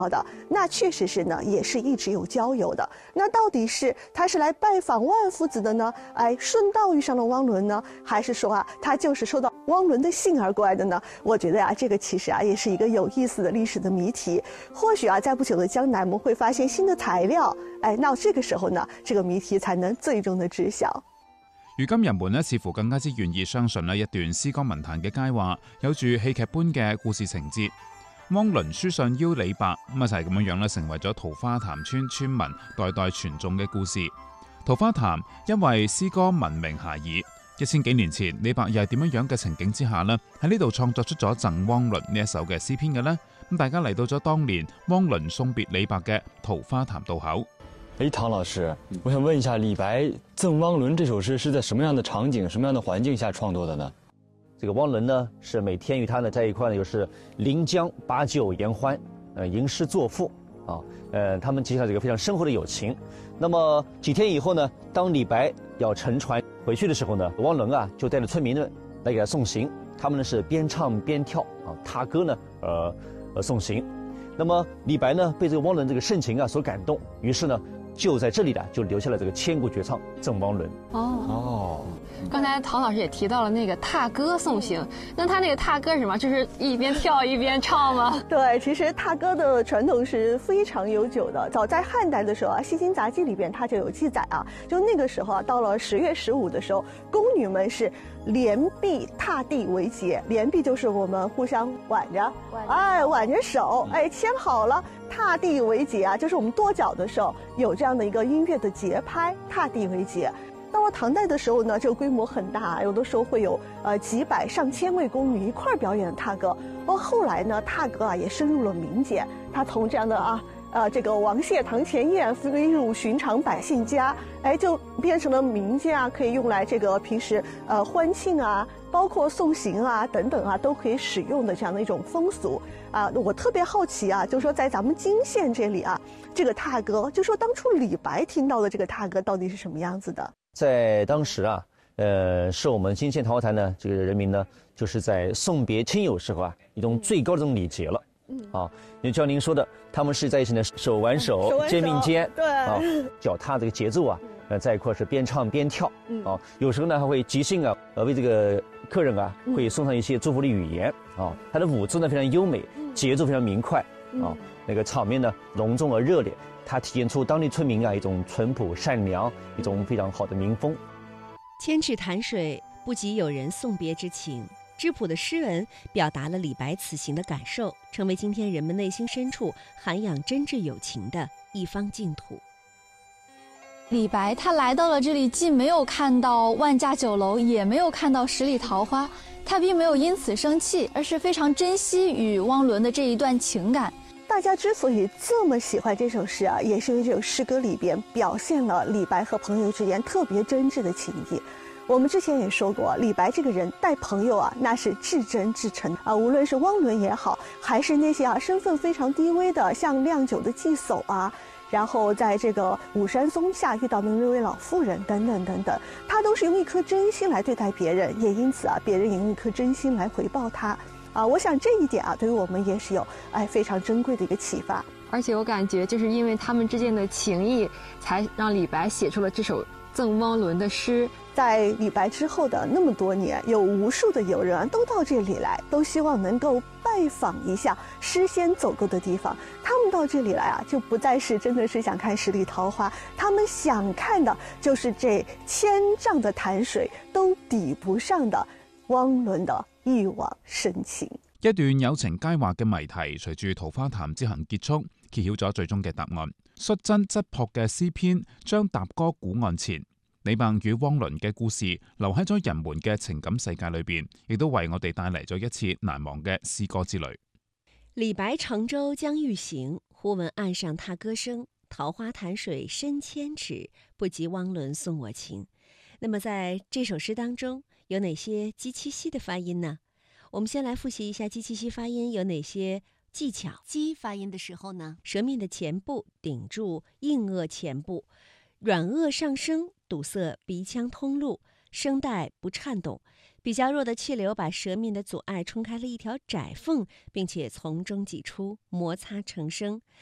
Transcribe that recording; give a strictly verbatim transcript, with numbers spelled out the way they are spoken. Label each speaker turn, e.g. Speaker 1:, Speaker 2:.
Speaker 1: 好的，那确实是呢，也是一直有交友的。那到底是他是来拜访万夫子的呢？哎，顺道遇上了汪伦呢，还是说啊，他就是受到汪伦的信而过来的呢？我觉得呀、啊，这个其实啊，也是一个有意思的历史的谜题。或许啊，在不久的將來，我們會發現新的材料，哎，那這個時候呢，這個謎題才能最終的知曉。
Speaker 2: 如今人們呢，似乎更加之願意相信呢一段詩歌文壇嘅佳話，有住戲劇般嘅故事情節。汪倫書信邀李白，咁啊就係咁樣樣咧，成為咗桃花潭村村民代代傳頌嘅故事。桃花潭因為詩歌聞名遐邇，一千幾年前李白又係點樣樣嘅情景之下呢？喺呢度創作出咗贈汪倫呢一首嘅詩篇嘅呢？咁大家嚟到咗當年汪倫送別李白嘅桃花潭渡口。
Speaker 3: 哎，唐老師，我想問一下，李白贈汪倫這首詩是在什麼樣的場景、什麼樣的環境下創作的呢？
Speaker 4: 這個汪倫呢，是每天與他呢在一塊呢，就是臨江把酒言歡，呃，吟詩作賦啊，呃，他們結下這個非常深厚的友情。那麼幾天以後呢，當李白要乘船回去的時候呢，汪倫啊就帶着村民們來給他送行，他們呢是邊唱邊跳啊，踏歌呢，呃，呃送行。那麼李白呢被這個汪倫這個盛情啊所感動，於是呢就在這裡呢就留下了這個千古絕唱《贈汪倫》。
Speaker 5: 哦哦。剛才陶老師也提到了那個踏歌送行，那他那個踏歌是什麼？就是一邊跳一邊唱嗎？
Speaker 1: 對，其實踏歌的傳統是非常悠久的。早在漢代的時候啊，《西京雜記》裡邊它就有記載啊，就那個時候啊，到了十月十五的時候，宮女們是連臂踏地為結，連臂就是我們互相挽着，哎，挽着手，哎，牽好了，踏地為結啊，就是我們跺腳的時候有這樣的一個音樂的節拍，踏地為結。到了唐代的時候呢，這個規模很大，有的時候會有呃幾百上千位宮女一塊表演踏歌。而後來呢，踏歌啊也深入了民間，它從這樣的啊呃這個王謝堂前燕飛入尋常百姓家，哎，就變成了民間啊可以用來這個平時呃歡慶啊，包括送行啊等等啊都可以使用的這樣的一種風俗啊。我特別好奇啊，就是說在咱們涇縣這裡啊，這個踏歌，就說當初李白聽到的這個踏歌到底是什麼樣子的？
Speaker 4: 在當時啊，呃，是我們涇縣桃花潭呢，這個人民呢，就是在送別親友時候啊，一種最高的這種禮節了。嗯，啊，就像您說的，他們是在一起呢，手挽手，肩並肩，對，啊，腳踏這個節奏啊，呃，在一塊是邊唱邊跳，啊，有時候呢還會即興啊，呃，為這個客人啊，會送上一些祝福的語言，啊，他的舞姿呢非常優美，節奏非常明快，啊，那個場面呢隆重而熱烈。它體現出當地村民啊一種淳樸善良，一種非常好的民風。
Speaker 6: 千尺潭水不及友人送別之情，質樸的詩文表達了李白此行的感受，成為今天人們內心深處涵養真摯友情的一方淨土。
Speaker 7: 李白他來到了這裡，既沒有看到萬家酒樓，也沒有看到十里桃花，他並沒有因此生氣，而是非常珍惜與汪倫的這一段情感。
Speaker 1: 大家之所以這麼喜歡這首詩啊，也是因為這首詩歌裡邊表現了李白和朋友之間特別真摯的情誼。我們之前也說過，李白這個人待朋友啊，那是至真至誠啊。無論是汪倫也好，還是那些啊身份非常低微的，像釀酒的祭叟啊，然後在這個五山松下遇到的那位老婦人等等等等，他都是用一顆真心來對待別人，也因此啊，別人也用一顆真心來回報他。啊，我想這一點啊，對於我們也是有哎非常珍貴的一個啟發。
Speaker 5: 而且我感覺，就是因為他們之間的情誼，才讓李白寫出了這首贈汪倫的詩。
Speaker 1: 在李白之後的那麼多年，有無數的友人啊都到這裡來，都希望能夠拜訪一下詩仙走過的地方。他們到這裡來啊，就不再是真的是想看十里桃花，他們想看的就是這千丈的潭水都抵不上的汪倫的一往深情。
Speaker 2: 一段友情佳話嘅謎題，隨住桃花潭之行結束，揭曉咗最終嘅答案。率真質樸嘅詩篇將踏歌古岸前，李白與汪倫嘅故事留喺咗人們嘅情感世界裏邊，亦都為我哋帶嚟咗一次難忘嘅詩歌之旅。
Speaker 6: 李白乘舟將欲行，忽聞岸上踏歌聲，桃花潭水深千尺，不及汪倫送我情。那麼在這首詩當中，有哪些雞七西的發音呢？我們先來複習一下雞七西發音有哪些技巧。雞發音的時候呢，舌面的前部頂住硬腭前部，軟腭上升堵塞鼻腔通路，聲帶不顫動， 比较弱的气流把舌面的阻碍冲开了一条窄缝，并且从中挤出，摩擦成声。